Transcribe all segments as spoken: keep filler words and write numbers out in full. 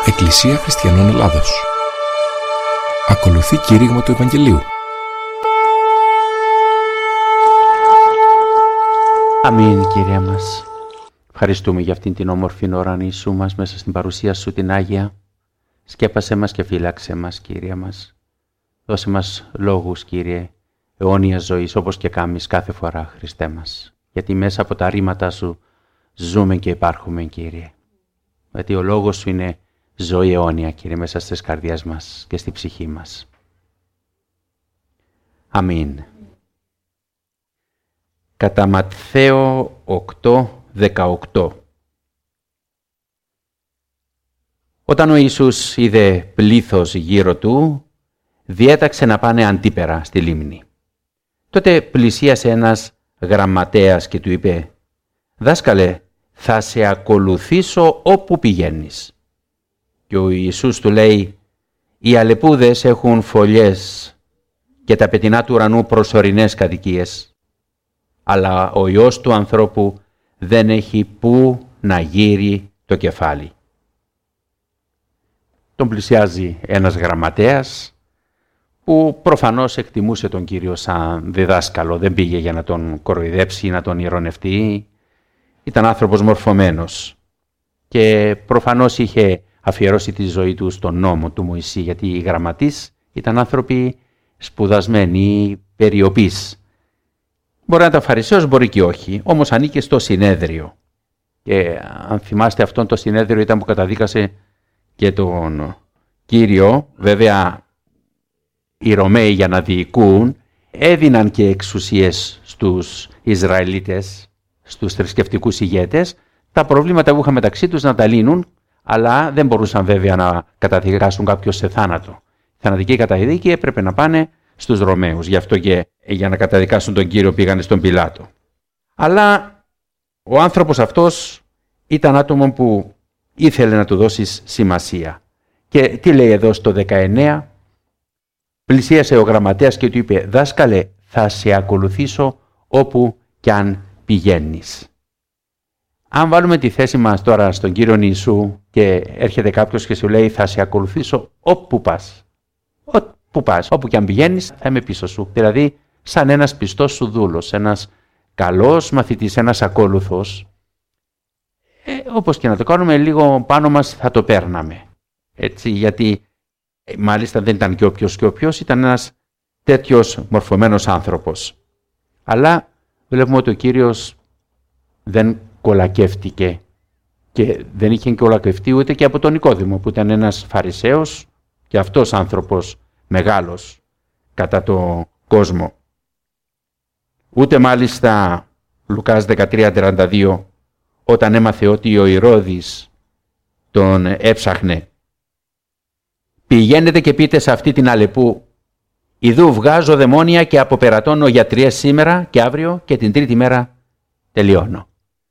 Εκκλησία Χριστιανών Ελλάδος. Ακολουθεί κήρυγμα του Ευαγγελίου. Αμήν, Κύριε μας. Ευχαριστούμε για αυτήν την όμορφη ώρα νήσου μας μέσα στην παρουσία Σου την Άγια. Σκέπασε μας και φύλαξε μας, Κύριε μας. Δώσε μας λόγους, Κύριε, αιώνιας ζωής, όπως και κάμεις κάθε φορά, Χριστέ μας. Γιατί μέσα από τα ρήματά Σου ζούμε και υπάρχουμε, Κύριε. Γιατί ο λόγος Σου είναι ζωή αιώνια, Κύριε, μέσα στις καρδιές μας και στη ψυχή μας. Αμήν. Κατά Ματθαίο οκτώ δεκαοκτώ. Όταν ο Ιησούς είδε πλήθος γύρω Του, διέταξε να πάνε αντίπερα στη λίμνη. Τότε πλησίασε ένας γραμματέας και Του είπε «Δάσκαλε, θα σε ακολουθήσω όπου πηγαίνεις». Και ο Ιησούς του λέει «Οι αλεπούδες έχουν φωλιές και τα πετεινά του ουρανού προσωρινές κατοικίες, αλλά ο Υιός του ανθρώπου δεν έχει πού να γύρει το κεφάλι». Τον πλησιάζει ένας γραμματέας που προφανώς εκτιμούσε τον Κύριο σαν διδάσκαλο, δεν πήγε για να τον κοροϊδέψει ή να τον ειρωνευτεί. Ήταν άνθρωπος μορφωμένος και προφανώς είχε αφιερώσει τη ζωή του στον νόμο του Μωυσή, γιατί οι γραμματείς ήταν άνθρωποι σπουδασμένοι, περιοπείς. Μπορεί να ήταν φαρισαίος, μπορεί και όχι, όμως ανήκε στο συνέδριο. Και αν θυμάστε, αυτόν το συνέδριο ήταν που καταδίκασε και τον Κύριο. Βέβαια, οι Ρωμαίοι για να διοικούν έδιναν και εξουσίες στους Ισραηλίτες, στους θρησκευτικούς ηγέτες, τα προβλήματα που είχαν μεταξύ τους να τα λύνουν, αλλά δεν μπορούσαν βέβαια να καταδικάσουν κάποιον σε θάνατο. Η θανατική καταδίκη έπρεπε να πάνε στους Ρωμαίους. Γι' αυτό και για να καταδικάσουν τον Κύριο πήγανε στον Πιλάτο. Αλλά ο άνθρωπος αυτός ήταν άτομο που ήθελε να του δώσεις σημασία. Και τι λέει εδώ στο δεκαεννέα, πλησίασε ο γραμματέας και του είπε «Δάσκαλε, θα σε ακολουθήσω όπου κι αν πηγαίνεις». Αν βάλουμε τη θέση μας τώρα στον Κύριο Ιησού και έρχεται κάποιος και σου λέει «Θα σε ακολουθήσω όπου πας». Όπου πας, όπου κι αν πηγαίνεις θα είμαι πίσω σου. Δηλαδή σαν ένας πιστός σου δούλος, ένας καλός μαθητής, ένας ακόλουθος. Ε, όπως και να το κάνουμε, λίγο πάνω μας θα το παίρναμε. Έτσι, γιατί ε, μάλιστα δεν ήταν και όποιος και όποιος, ήταν ένας τέτοιος μορφωμένος άνθρωπος. Αλλά βλέπουμε ότι ο Κύριος δεν κολακεύτηκε και δεν είχε κολακευτεί ούτε και από τον Νικόδημο, που ήταν ένας Φαρισαίος και αυτός άνθρωπος μεγάλος κατά το κόσμο. Ούτε μάλιστα Λουκάς δεκατρία τριάντα δύο, όταν έμαθε ότι ο Ηρώδης τον έψαχνε, «Πηγαίνετε και πείτε σε αυτή την αλεπού, ιδού βγάζω δαιμόνια και αποπερατώνω γιατριές σήμερα και αύριο και την τρίτη μέρα τελειώνω».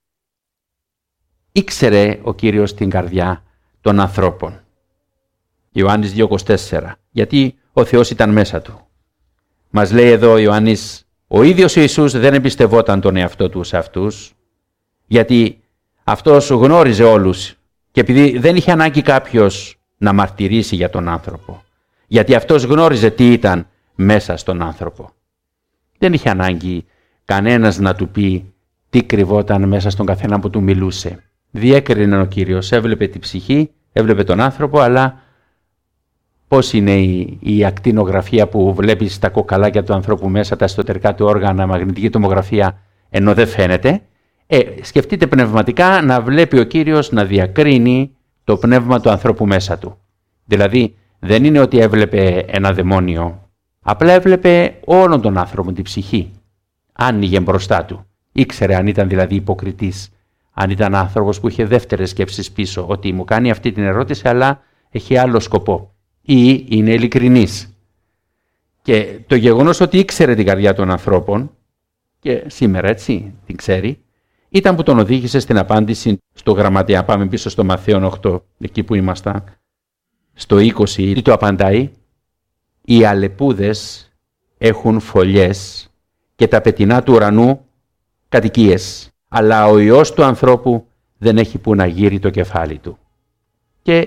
Ήξερε ο Κύριος την καρδιά των ανθρώπων. Ιωάννης δύο είκοσι τέσσερα, γιατί ο Θεός ήταν μέσα του. Μας λέει εδώ ο Ιωάννης, ο ίδιος ο Ιησούς δεν εμπιστευόταν τον εαυτό του σε αυτούς, γιατί αυτός γνώριζε όλους και επειδή δεν είχε ανάγκη κάποιος να μαρτυρήσει για τον άνθρωπο, γιατί αυτός γνώριζε τι ήταν μέσα στον άνθρωπο. Δεν είχε ανάγκη κανένας να του πει τι κρυβόταν μέσα στον καθένα που του μιλούσε. Διέκρινε ο Κύριος, έβλεπε την ψυχή, έβλεπε τον άνθρωπο, αλλά πώς είναι η, η ακτινογραφία που βλέπεις τα κοκαλάκια του ανθρώπου μέσα, τα εσωτερικά του όργανα, μαγνητική τομογραφία, ενώ δεν φαίνεται. Ε, σκεφτείτε πνευματικά να βλέπει ο Κύριος να διακρίνει το πνεύμα του ανθρώπου μέσα του. Δηλαδή δεν είναι ότι έβλεπε ένα δαιμόνιο, απλά έβλεπε όλον τον άνθρωπο, την ψυχή. Άνοιγε μπροστά του. Ήξερε αν ήταν δηλαδή υποκριτής, αν ήταν άνθρωπος που είχε δεύτερες σκέψεις πίσω, ότι μου κάνει αυτή την ερώτηση αλλά έχει άλλο σκοπό ή είναι ειλικρινής. Και το γεγονός ότι ήξερε την καρδιά των ανθρώπων, και σήμερα έτσι την ξέρει, ήταν που τον οδήγησε στην απάντηση στο γραμματέα. Πάμε πίσω στο Ματθαίον οκτώ, εκεί που ήμασταν, στο είκοσι, τι του απαντάει? «Οι αλεπούδες έχουν φωλιές και τα πετεινά του ουρανού κατοικίες, αλλά ο Υιός του ανθρώπου δεν έχει που να γύρει το κεφάλι του». Και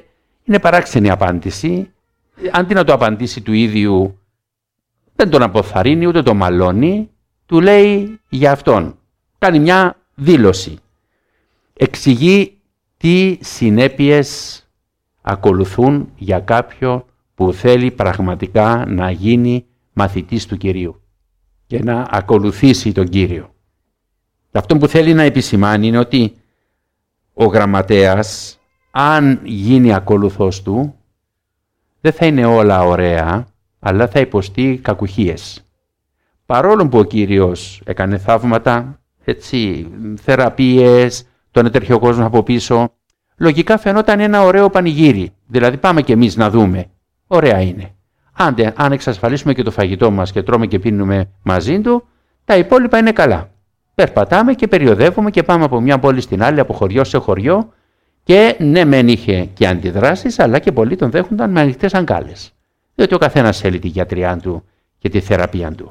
Είναι παράξενη απάντηση. Αντί να το απαντήσει του ίδιου, δεν τον αποθαρρύνει ούτε τον μαλώνει, του λέει για αυτόν. Κάνει μια δήλωση. Εξηγεί τι συνέπειες ακολουθούν για κάποιον που θέλει πραγματικά να γίνει μαθητής του Κυρίου και να ακολουθήσει τον Κύριο. Αυτό που θέλει να επισημάνει είναι ότι ο γραμματέας, αν γίνει ακολουθός του, δεν θα είναι όλα ωραία, αλλά θα υποστεί κακουχίες. Παρόλο που ο Κύριος έκανε θαύματα, έτσι, θεραπείες, τον έτρεχε ο κόσμος από πίσω, λογικά φαινόταν ένα ωραίο πανηγύρι. Δηλαδή πάμε κι εμείς να δούμε. Ωραία είναι. Άντε, αν εξασφαλίσουμε και το φαγητό μας και τρώμε και πίνουμε μαζί του, τα υπόλοιπα είναι καλά. Περπατάμε και περιοδεύουμε και πάμε από μια πόλη στην άλλη, από χωριό σε χωριό, και ναι, μεν είχε και αντιδράσεις, αλλά και πολλοί τον δέχονταν με ανοιχτές αγκάλες. Διότι ο καθένας θέλει τη γιατριά του και τη θεραπεία του.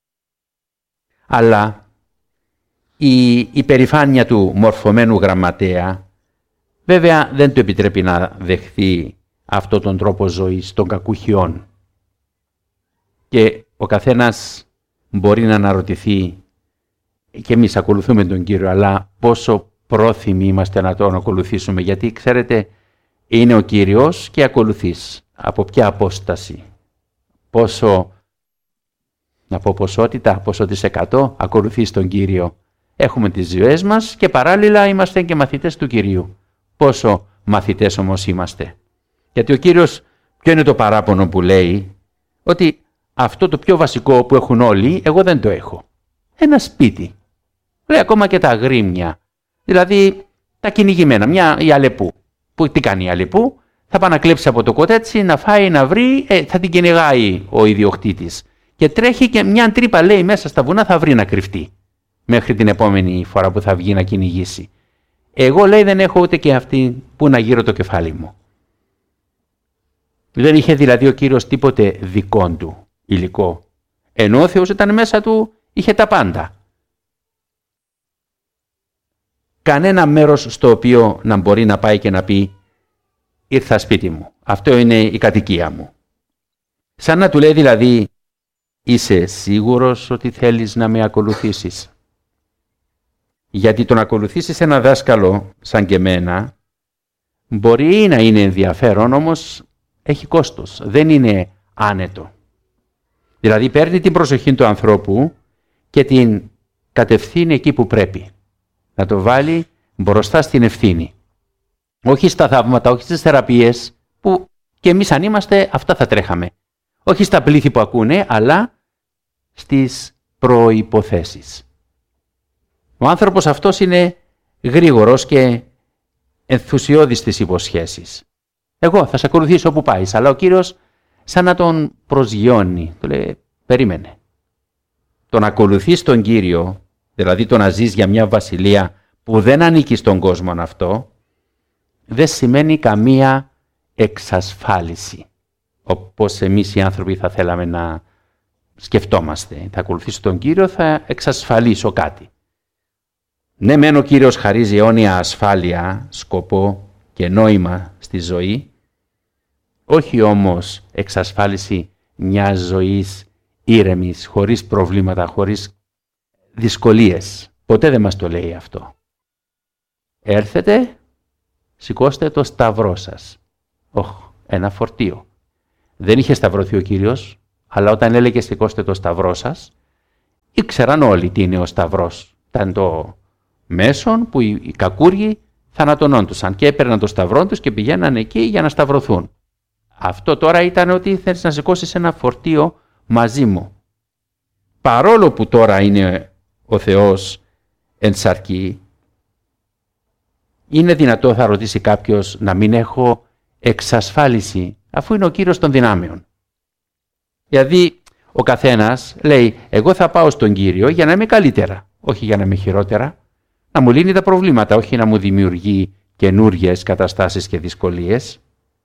Αλλά η υπερηφάνεια του μορφωμένου γραμματέα βέβαια δεν του επιτρέπει να δεχθεί αυτόν τον τρόπο ζωής των κακουχιών. Και ο καθένας μπορεί να αναρωτηθεί, και εμείς ακολουθούμε τον Κύριο, αλλά πόσο πρόθυμοι είμαστε να τον ακολουθήσουμε, γιατί ξέρετε είναι ο Κύριος και ακολουθείς. Από ποια απόσταση, πόσο, να πω ποσότητα, πόσο της εκατό ακολουθείς τον Κύριο. Έχουμε τις ζωές μας και παράλληλα είμαστε και μαθητές του Κυρίου. Πόσο μαθητές όμως είμαστε. Γιατί ο Κύριος, ποιο είναι το παράπονο που λέει, ότι αυτό το πιο βασικό που έχουν όλοι, εγώ δεν το έχω. Ένα σπίτι. Λέει ακόμα και τα αγρίμια. Δηλαδή τα κυνηγημένα, μια η Αλεπού. Που τι κάνει η Αλεπού, θα πάει να κλέψει από το κοτέτσι, να φάει, να βρει, ε, θα την κυνηγάει ο ιδιοκτήτης. Και τρέχει και μια τρύπα, λέει, μέσα στα βουνά θα βρει να κρυφτεί. Μέχρι την επόμενη φορά που θα βγει να κυνηγήσει. Εγώ, λέει, δεν έχω ούτε και αυτή που να γύρω το κεφάλι μου. Δεν είχε δηλαδή ο Κύριος τίποτε δικό του υλικό. Ενώ ο Θεός ήταν μέσα του, είχε τα πάντα. Κανένα μέρος στο οποίο να μπορεί να πάει και να πει ήρθα σπίτι μου. Αυτό είναι η κατοικία μου. Σαν να του λέει δηλαδή, είσαι σίγουρος ότι θέλεις να με ακολουθήσεις? Γιατί το να ακολουθήσεις ένα δάσκαλο σαν και εμένα μπορεί να είναι ενδιαφέρον, όμως έχει κόστος. Δεν είναι άνετο. Δηλαδή παίρνει την προσοχή του ανθρώπου και την κατευθύνει εκεί που πρέπει. Να το βάλει μπροστά στην ευθύνη. Όχι στα θαύματα, όχι στις θεραπείες, που και εμείς αν είμαστε αυτά θα τρέχαμε. Όχι στα πλήθη που ακούνε, αλλά στις προϋποθέσεις. Ο άνθρωπος αυτός είναι γρήγορος και ενθουσιώδης στις υποσχέσεις. Εγώ θα σε ακολουθήσω όπου πάεις, αλλά ο Κύριος σαν να τον προσγειώνει. Του λέει, περίμενε. Το να ακολουθείς τον Κύριο, δηλαδή το να ζεις για μια βασιλεία που δεν ανήκει στον κόσμο αυτό, δεν σημαίνει καμία εξασφάλιση. Όπως εμείς οι άνθρωποι θα θέλαμε να σκεφτόμαστε. Θα ακολουθήσω τον Κύριο, θα εξασφαλίσω κάτι. Ναι, μεν ο Κύριος χαρίζει αιώνια ασφάλεια, σκοπό και νόημα στη ζωή, όχι όμως εξασφάλιση μιας ζωής ήρεμης, χωρίς προβλήματα, χωρίς δυσκολίες. Ποτέ δεν μας το λέει αυτό. Έρθετε, σηκώστε το σταυρό σας. Οχ, ένα φορτίο. Δεν είχε σταυρωθεί ο Κύριος, αλλά όταν έλεγε σηκώστε το σταυρό σας, ήξεραν όλοι τι είναι ο σταυρός. Ήταν το μέσον που οι κακούργοι θανατωνόντουσαν και έπαιρναν το σταυρό τους και πηγαίναν εκεί για να σταυρωθούν. Αυτό τώρα ήταν ότι θέλεις να σηκώσεις ένα φορτίο μαζί μου. Παρόλο που τώρα είναι ο Θεός εν σαρκή, είναι δυνατό, θα ρωτήσει κάποιος, να μην έχω εξασφάλιση, αφού είναι ο Κύριος των δυνάμεων. Δηλαδή ο καθένας λέει, εγώ θα πάω στον Κύριο για να είμαι καλύτερα, όχι για να είμαι χειρότερα, να μου λύνει τα προβλήματα, όχι να μου δημιουργεί καινούργιες καταστάσεις και δυσκολίες.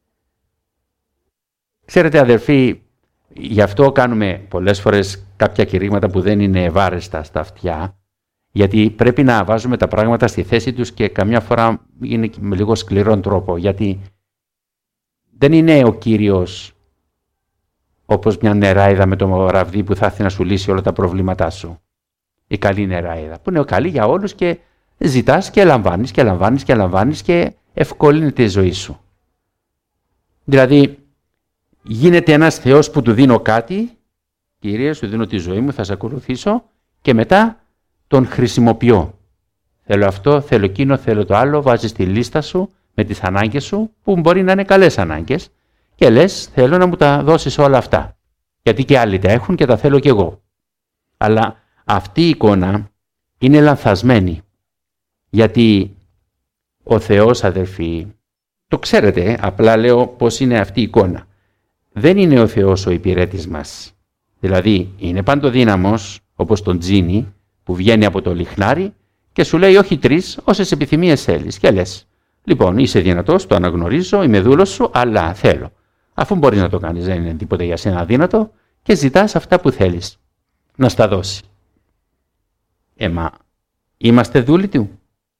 Ξέρετε αδερφοί, γι' αυτό κάνουμε πολλές φορές κάποια κηρύγματα που δεν είναι ευάρεστα στα αυτιά, γιατί πρέπει να βάζουμε τα πράγματα στη θέση τους και καμιά φορά είναι με λίγο σκληρόν τρόπο, γιατί Δεν είναι ο Κύριος όπως μια νεράιδα με το ραβδί που θα έρθει να σου λύσει όλα τα προβλήματά σου. Η καλή νεράιδα που είναι καλή για όλους και ζητάς και λαμβάνεις και λαμβάνεις και λαμβάνεις και ευκολύνεται η ζωή σου. Δηλαδή γίνεται ένας Θεός που του δίνω κάτι, Κύριε σου δίνω τη ζωή μου, θα σε ακολουθήσω και μετά τον χρησιμοποιώ. Θέλω αυτό, θέλω εκείνο, θέλω το άλλο, βάζεις τη λίστα σου με τις ανάγκες σου που μπορεί να είναι καλές ανάγκες και λες θέλω να μου τα δώσεις όλα αυτά. Γιατί και άλλοι τα έχουν και τα θέλω κι εγώ. Αλλά αυτή η εικόνα είναι λανθασμένη. Γιατί ο Θεός, αδερφοί, το ξέρετε, απλά λέω πώς είναι αυτή η εικόνα. Δεν είναι ο Θεός ο υπηρέτης μας. Δηλαδή είναι παντοδύναμος όπως τον τζίνι που βγαίνει από το λιχνάρι και σου λέει όχι τρεις όσες επιθυμίες θέλεις και λες λοιπόν είσαι δυνατός, το αναγνωρίζω, είμαι δούλος σου αλλά θέλω. Αφού μπορείς να το κάνεις δεν είναι τίποτα για σένα αδύνατο και ζητάς αυτά που θέλεις να στα δώσει. Ε, μα είμαστε δούλοι του.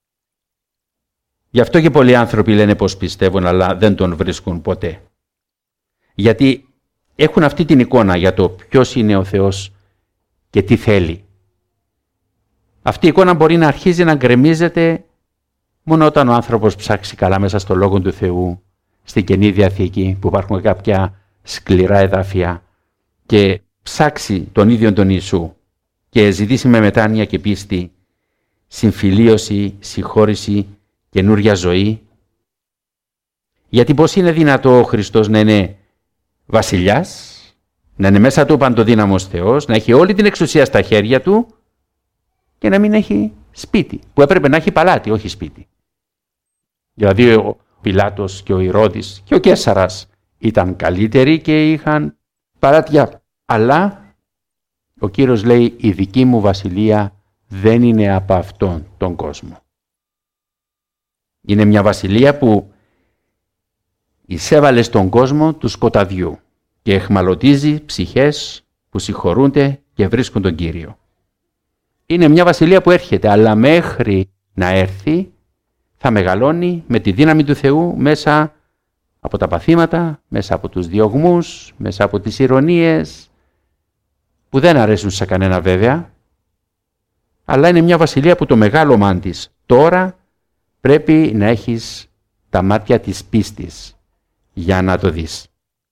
Γι' αυτό και πολλοί άνθρωποι λένε πως πιστεύουν αλλά δεν τον βρίσκουν ποτέ. Γιατί έχουν αυτή την εικόνα για το ποιος είναι ο Θεός και τι θέλει. Αυτή η εικόνα μπορεί να αρχίζει να γκρεμίζεται μόνο όταν ο άνθρωπος ψάξει καλά μέσα στο Λόγο του Θεού, στην Καινή Διαθήκη που υπάρχουν κάποια σκληρά εδάφια και ψάξει τον ίδιο τον Ιησού και ζητήσει με μετάνοια και πίστη συμφιλίωση, συγχώρηση, καινούρια ζωή. Γιατί πώς είναι δυνατό ο Χριστός να είναι βασιλιάς, να είναι μέσα του ο παντοδύναμος Θεός, να έχει όλη την εξουσία στα χέρια του και να μην έχει σπίτι, που έπρεπε να έχει παλάτι, όχι σπίτι. Δηλαδή ο Πιλάτος και ο Ηρώδης και ο Καίσαρας ήταν καλύτεροι και είχαν παλάτια. Αλλά ο Κύριος λέει η δική μου βασιλεία δεν είναι από αυτόν τον κόσμο. Είναι μια βασιλεία που εισέβαλε στον κόσμο του σκοταδιού και εχμαλωτίζει ψυχές που συγχωρούνται και βρίσκουν τον Κύριο. Είναι μια βασιλεία που έρχεται, αλλά μέχρι να έρθει θα μεγαλώνει με τη δύναμη του Θεού μέσα από τα παθήματα, μέσα από τους διωγμούς, μέσα από τις ηρωνίες, που δεν αρέσουν σε κανένα βέβαια, αλλά είναι μια βασιλεία που το μεγάλωμά της τώρα πρέπει να έχεις τα μάτια της πίστης για να το δεις.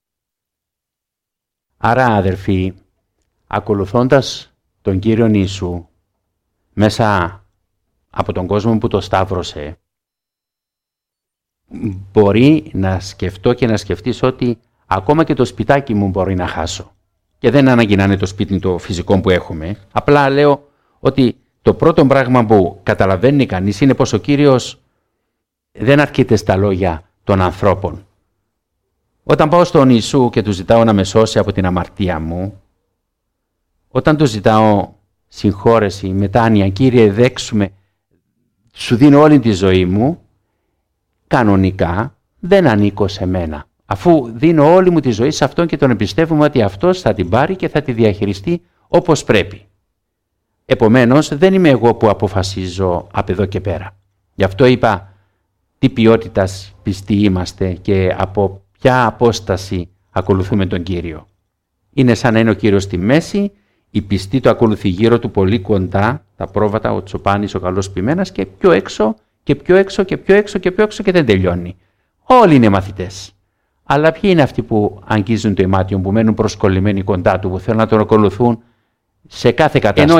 Άρα αδερφοί, ακολουθώντας τον Κύριον Ιησού μέσα από τον κόσμο που το σταύρωσε, μπορεί να σκεφτώ και να σκεφτείς ότι ακόμα και το σπιτάκι μου μπορεί να χάσω. Και δεν ανάγκη να είναι το σπίτι το φυσικό που έχουμε. Απλά λέω ότι το πρώτο πράγμα που καταλαβαίνει κανείς είναι πως ο Κύριος δεν αρκείται στα λόγια των ανθρώπων. Όταν πάω στον Ιησού και του ζητάω να με σώσει από την αμαρτία μου, όταν του ζητάω συγχώρεση, μετάνοια, Κύριε δέξουμε, σου δίνω όλη τη ζωή μου, κανονικά δεν ανήκω σε μένα. Αφού δίνω όλη μου τη ζωή σε Αυτόν και τον εμπιστεύομαι ότι Αυτός θα την πάρει και θα τη διαχειριστεί όπως πρέπει. Επομένως δεν είμαι εγώ που αποφασίζω από εδώ και πέρα. Γι' αυτό είπα τι ποιότητας πιστοί είμαστε και από ποια απόσταση ακολουθούμε τον Κύριο. Είναι σαν να είναι ο Κύριος στη μέση, η πιστή το ακολουθεί γύρω του πολύ κοντά, τα πρόβατα, ο τσοπάνης, ο καλός ποιμένας και πιο έξω και πιο έξω και πιο έξω και πιο έξω και δεν τελειώνει. Όλοι είναι μαθητές. Αλλά ποιοι είναι αυτοί που αγγίζουν το ημάτιο, που μένουν προσκολλημένοι κοντά του, που θέλουν να τον ακολουθούν σε κάθε κατάσταση.